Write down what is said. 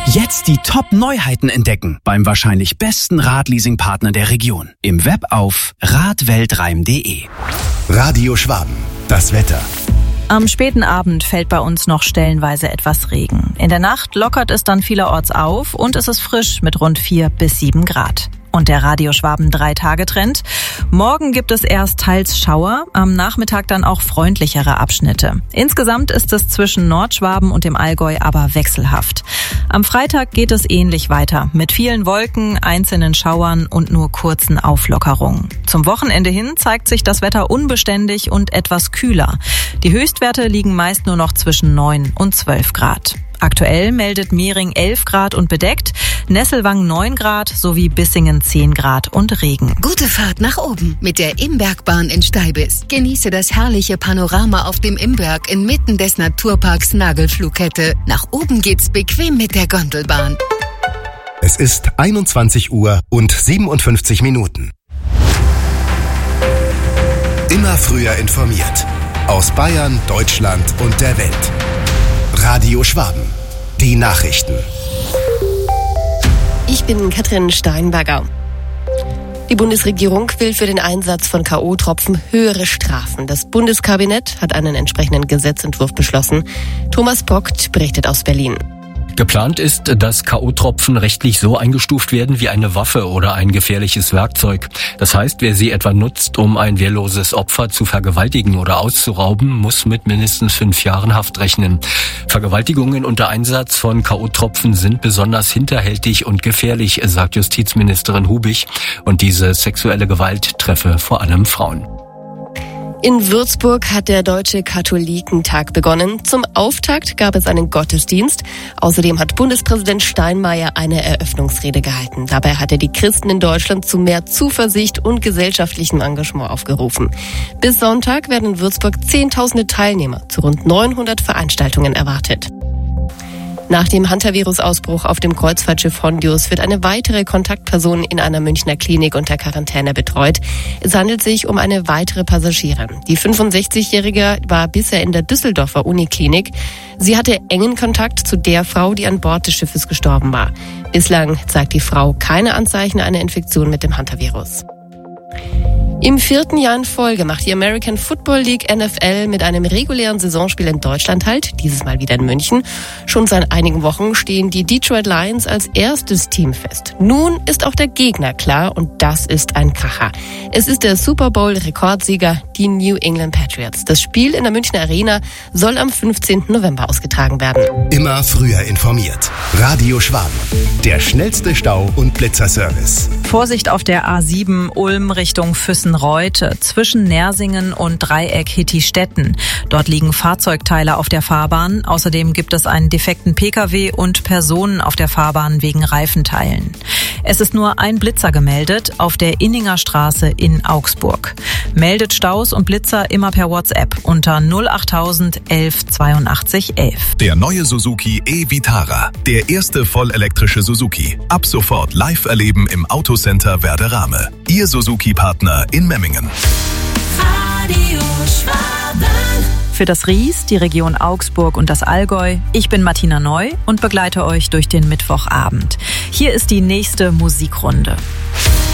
Jetzt die Top-Neuheiten entdecken beim wahrscheinlich besten Radleasing-Partner der Region. Im Web auf radweltreim.de. Radio Schwaben, das Wetter. Am späten Abend fällt bei uns noch stellenweise etwas Regen. In der Nacht lockert es dann vielerorts auf und es ist frisch mit rund 4 bis 7 Grad. Und der Radio Schwaben 3-Tage-Trend. Morgen gibt es erst teils Schauer, am Nachmittag dann auch freundlichere Abschnitte. Insgesamt ist es zwischen Nordschwaben und dem Allgäu aber wechselhaft. Am Freitag geht es ähnlich weiter, mit vielen Wolken, einzelnen Schauern und nur kurzen Auflockerungen. Zum Wochenende hin zeigt sich das Wetter unbeständig und etwas kühler. Die Höchstwerte liegen meist nur noch zwischen 9 und 12 Grad. Aktuell meldet Mehring 11 Grad und bedeckt, Nesselwang 9 Grad sowie Bissingen 10 Grad und Regen. Gute Fahrt nach oben mit der Imbergbahn in Steibis. Genieße das herrliche Panorama auf dem Imberg inmitten des Naturparks Nagelflughette. Nach oben geht's bequem mit der Gondelbahn. Es ist 21 Uhr und 57 Minuten. Immer früher informiert. Aus Bayern, Deutschland und der Welt. Radio Schwaben. Die Nachrichten. Ich bin Katrin Steinberger. Die Bundesregierung will für den Einsatz von K.O.-Tropfen höhere Strafen. Das Bundeskabinett hat einen entsprechenden Gesetzentwurf beschlossen. Thomas Bockt berichtet aus Berlin. Geplant ist, dass K.O.-Tropfen rechtlich so eingestuft werden wie eine Waffe oder ein gefährliches Werkzeug. Das heißt, wer sie etwa nutzt, um ein wehrloses Opfer zu vergewaltigen oder auszurauben, muss mit mindestens 5 Jahren Haft rechnen. Vergewaltigungen unter Einsatz von K.O.-Tropfen sind besonders hinterhältig und gefährlich, sagt Justizministerin Hubich. Und diese sexuelle Gewalt treffe vor allem Frauen. In Würzburg hat der Deutsche Katholikentag begonnen. Zum Auftakt gab es einen Gottesdienst. Außerdem hat Bundespräsident Steinmeier eine Eröffnungsrede gehalten. Dabei hat er die Christen in Deutschland zu mehr Zuversicht und gesellschaftlichem Engagement aufgerufen. Bis Sonntag werden in Würzburg Zehntausende Teilnehmer zu rund 900 Veranstaltungen erwartet. Nach dem Hantavirus-Ausbruch auf dem Kreuzfahrtschiff Hondius wird eine weitere Kontaktperson in einer Münchner Klinik unter Quarantäne betreut. Es handelt sich um eine weitere Passagierin. Die 65-Jährige war bisher in der Düsseldorfer Uniklinik. Sie hatte engen Kontakt zu der Frau, die an Bord des Schiffes gestorben war. Bislang zeigt die Frau keine Anzeichen einer Infektion mit dem Hantavirus. Im 4. Jahr in Folge macht die American Football League NFL mit einem regulären Saisonspiel in Deutschland Halt, dieses Mal wieder in München. Schon seit einigen Wochen stehen die Detroit Lions als erstes Team fest. Nun ist auch der Gegner klar und das ist ein Kracher. Es ist der Super Bowl-Rekordsieger, die New England Patriots. Das Spiel in der Münchner Arena soll am 15. November ausgetragen werden. Immer früher informiert. Radio Schwaben. Der schnellste Stau- und Blitzerservice. Vorsicht auf der A7 Ulm Richtung Füssen-Reuth zwischen Nersingen und Dreieck Hittistetten. Dort liegen Fahrzeugteile auf der Fahrbahn. Außerdem gibt es einen defekten Pkw und Personen auf der Fahrbahn wegen Reifenteilen. Es ist nur ein Blitzer gemeldet auf der Inninger Straße in Augsburg. Meldet Staus und Blitzer immer per WhatsApp unter 08000 11 82 11. Der neue Suzuki e-Vitara. Der erste vollelektrische Suzuki. Ab sofort live erleben im Autocenter Werderame. Ihr Suzuki-Partner in Memmingen. Radio Schwaben. Für das Ries, die Region Augsburg und das Allgäu. Ich bin Martina Neu und begleite euch durch den Mittwochabend. Hier ist die nächste Musikrunde.